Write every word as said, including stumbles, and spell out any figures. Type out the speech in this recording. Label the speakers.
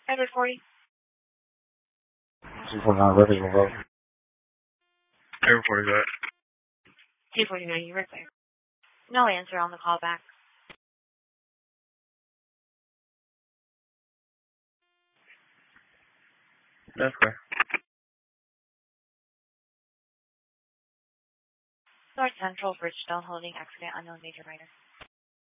Speaker 1: Edward forty.
Speaker 2: two forty-nine records revoked.
Speaker 3: Edward forty, go ahead.
Speaker 1: two forty-nine, you were clear. No answer on the callback.
Speaker 3: That's clear.
Speaker 1: North Central, Bridgestone Holding, accident, unknown major minor.